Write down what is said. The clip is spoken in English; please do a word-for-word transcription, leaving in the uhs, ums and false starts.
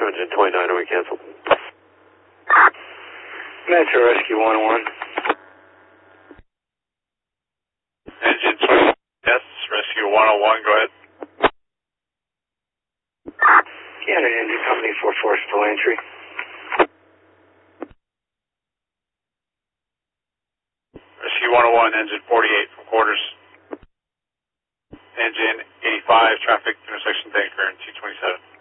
engine twenty-nine, are we canceled? Metro Rescue one oh one. Engine twenty, yes, Rescue one oh one, go ahead. Canada Engine Company four four, still entry. Rescue one oh one, engine forty-eight from quarters. Engine eighty-five, traffic intersection tanker, T twenty-seven.